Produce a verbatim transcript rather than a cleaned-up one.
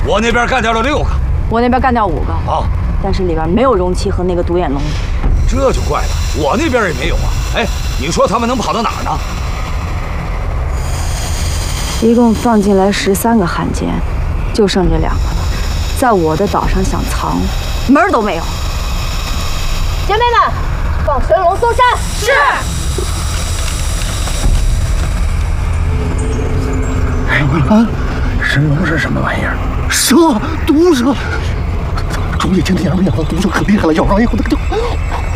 我那边干掉了六个， 我那边干掉五个。 啊， 但是里边没有容七和那个独眼龙。 这就怪了，我那边也没有啊。哎，你说他们能跑到哪儿呢？ 一共放进来十三个汉奸，就剩这两个了。在我的岛上想藏，门儿都没有。姐妹们，放神龙搜山。是。 啊，神龙是什么玩意儿？蛇，毒蛇。竹叶青天而养的毒蛇可厉害了，咬上以后它就